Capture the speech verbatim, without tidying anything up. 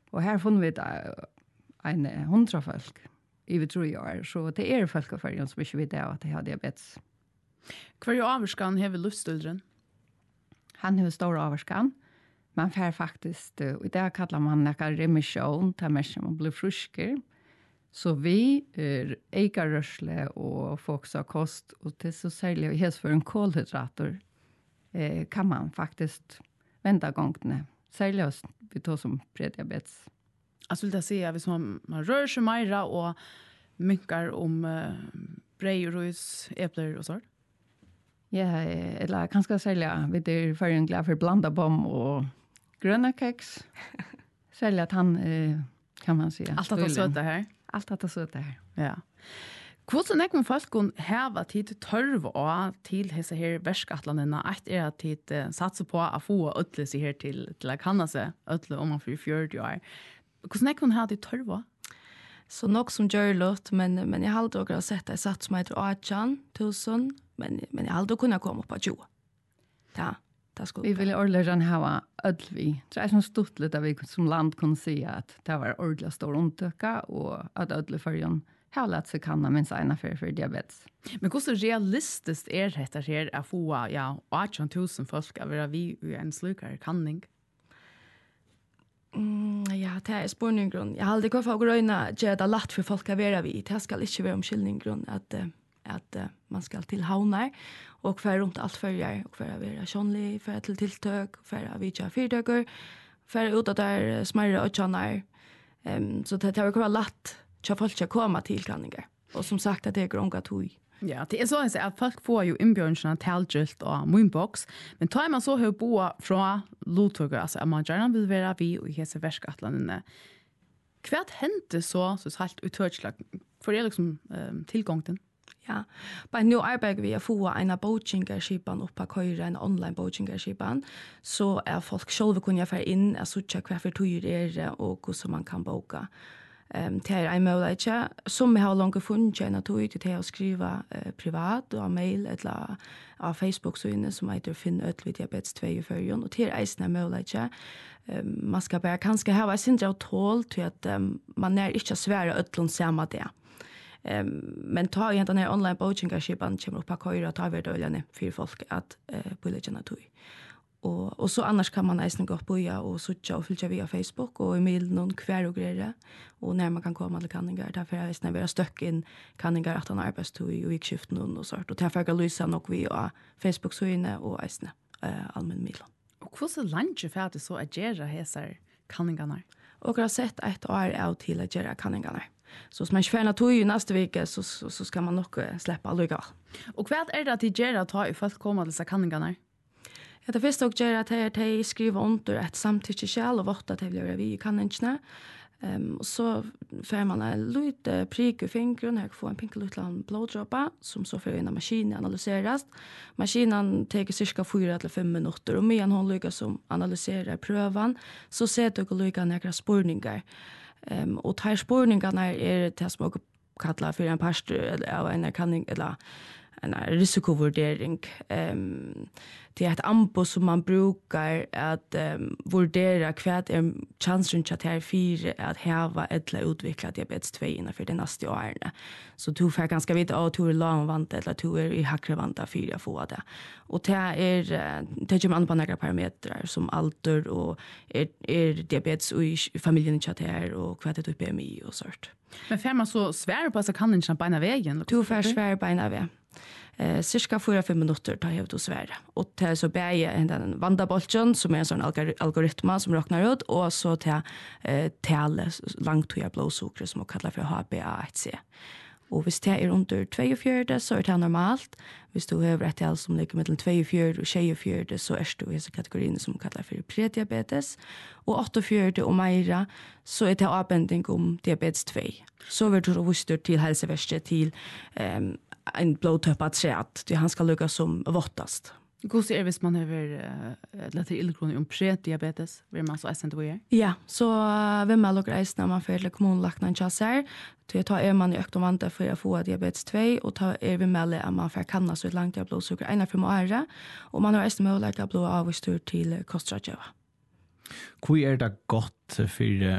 Och här får vi en hundra folk i vi tror år, så det är folk av färgen som inte vet att de har diabetes. Hva er avvarskan hever livsstildren? Han har stor avvarskan. Man får faktiskt, och det kallar man en remission, där man blir friskare. Så vi er eikarrørsle og folks av kost, og til så særlig helst for en kolhydrater eh, kan man faktisk vända gångene. Særlig vi tar som prediabetes. Altså vil jeg si at hvis man, man rører seg mer og mynkar om uh, brei, rus, epler og sånt? Ja, eller kanskje særlig vi er for en glad for blanda bom og grønne keks. Særlig at han, eh, kan man si. Alt at det søter her? Allt att så där. Ja. Hvordan er det folk kan heva tid tørv og til hese her verskatlandene? Et er at tid uh, satser på å få øtle seg her til, til å kanna seg øtle om man for fjørde år. Hvordan er det kan heva tid tørv? Så nok som gjør låt, men, men jeg har aldri også sett en sats som heter arton tusen, men, men jeg har aldri kunnet komme på tjue. Ja. Vi vill ordentligt ha ödlvi. Det är så stort lite att vi som land kan säga att det var ordentligt stor undersöka och att ödleförgen har lärt sig kanna minst ena för, för diabetes. Men hur realistiskt är det här att få ja, arton tusen folk att vara vi i en slukare kanning? Mm, ja, det är spårningsgrund. Jag har aldrig gått för att gröna göra det lätt för folk att vara vi. Det ska inte vara omkyllningsgrund att att uh, man ska till havnar och för runt allt förjar och för att vara sjönlig, för att till tilltök, för att vi kör fyrdagar, för ut att där smärre och tjänar. Um, så det har varit lätt att folk ska komma till kanningar. Och som sagt att det är grånga tog. Ja, det är så att säga, folk får ju inbjörnsarna talgilt och moonbox, men tar man så hur bo från lotuggar, alltså att man gärna vill vara vi och i hese värskatlandene. Kvart hände så, så helt uttörslag, för det liksom um, tillgången? Ja, men nu arbetar vi att få en bokingarskipan upp på köra, en online bokingarskipan, så är folk själva kunna få in att söka kvar för tur är det och hur man kan boka. Um, det är en möjlighet som vi har långt funnit en tog till att skriva uh, privat och mail eller av Facebook så inne som heter Finn Ödlvi diabetes två i förrjun och det är en möjlighet. Um, man ska bara kanske ha ett syndrom tål till att um, man är inte svära ödlon samma det. Um, men ta igen den här online bokingarskipan kommer upp på köra och ta över döljarna för folk att uh, bulletjana tog. Och, och så annars kan man nästan gå på ja och söka och följa via Facebook och e-mail någon kvar och grejer. Och när man kan komma till kanningar, därför är det vara stöck in kanningar att han arbetstog i vikskiften och sånt. Och därför kan lysa nog via Facebook så inne och äsne uh, allmän mail. Och hur så länge för det så att göra hesar kanningarna? Och jag har sett ett år av till att göra kanningarna. Så som man färna tog ju nästa vecka så, så, så ska man nog släppa alliga. Och vad är det att det gör att ta i folk komma till kanningarna? Ja, det första och gör att det är skriva under ett samtycke själv och vart att det blir vi i kanningarna. Um, och så får man en lite prick i fingren här får en pinkelutland bloddroppa som så får in i maskinen analyseras. Maskinen tar cirka fyra till fem minuter och medan hon lyckas som analyserar prövan så ser du att lyckas några spårningar. Um, och de här spårningarna är det som jag kallar för en pastor av en kanning eller en risikovurdering. Um, det är ett ampo som man brukar att um, vurdera kvart är chansen att här fyra att häva eller utveckla diabetes två innanför det nästa åren. Så du får ganska vita att du är långvant eller du är i hackrevanta fyra få det. Och det är det kommer an på några parametrar som alter och är, är diabetes och i familjen chatter och kvart är B M I och sånt. Men får man så svär på så kan inte på ena vägen? Du får svär på ena vägen. Eh, cirka fyra fem minuter tar jag ut och svära. Och det är så bäger en vandabolchen som är en sån algor- algoritma som räknar ut och så till eh, tale långtida blodsocker som man kallar för H b A one C. Och hvis det är under tvåogfjorton så är det normalt. Hvis du har ett tal som ligger mellan tvåogfjorton och tjugofjorton så är du i dessa kategorin som kallar för prediabetes. Och åttiofjorton och mera så är det avbändning om diabetes två. Så vill du visst till hälsoverket till um, en blodtöppatsrätt. Det han ska lycka som vottast. Hur ser hvis man har lite illgrund om prediabetes? Vill man så accentuera? Ja, så uh, vill man lukka reisna man får till kommunlakten chassar. Så tar är man i öktomvanta för att få diabetes två och tar är vi med att man får kanna så ett långt blodsocker ena fem år och man har resten möjlighet att blod avstur till kostrådgivare. Hur är det gott för